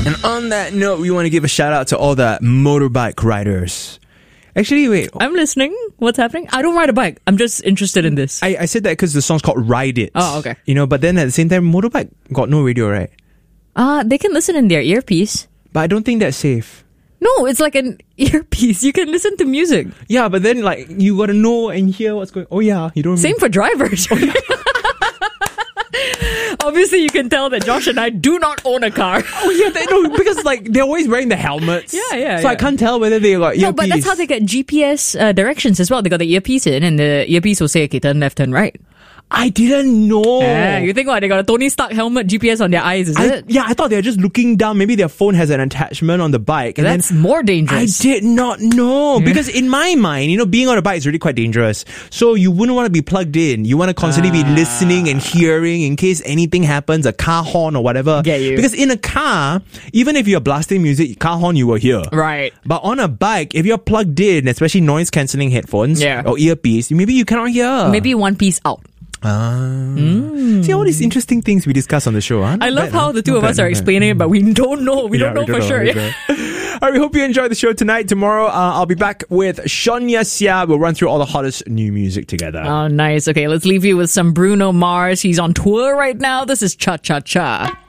And on that note, we want to give a shout out to all the motorbike riders. Actually, wait. I'm listening. What's happening? I don't ride a bike. I'm just interested in this. I said that because the song's called Ride It. Oh, okay. But then at the same time, motorbike got no radio, right? They can listen in their earpiece. But I don't think that's safe. No, it's like an earpiece. You can listen to music. Yeah, but then you got to know and hear what's going on. Oh yeah, you don't... Same for drivers. Obviously, you can tell that Josh and I do not own a car. Oh yeah, because they're always wearing the helmets. Yeah. So I can't tell whether they got earpiece. No, but that's how they get GPS directions as well. They got the earpiece in, and the earpiece will say, okay, turn left, turn right. I didn't know. You think what? They got a Tony Stark helmet GPS on their eyes, is it? Yeah, I thought they were just looking down. Maybe their phone has an attachment on the bike. And that's then more dangerous. I did not know. Because in my mind, being on a bike is really quite dangerous. So you wouldn't want to be plugged in. You want to constantly be listening and hearing in case anything happens, a car horn or whatever. Get you. Because in a car, even if you're blasting music, car horn you will hear. Right. But on a bike, if you're plugged in, especially noise cancelling headphones or earpiece, maybe you cannot hear. Maybe one piece out. See all these interesting things we discuss on the show. Huh? I love how the two of us are explaining it, but we don't know. We don't know for sure. All right, we hope you enjoyed the show tonight. Tomorrow, I'll be back with Shonya Sia. We'll run through all the hottest new music together. Oh, nice. Okay, let's leave you with some Bruno Mars. He's on tour right now. This is Cha Cha Cha.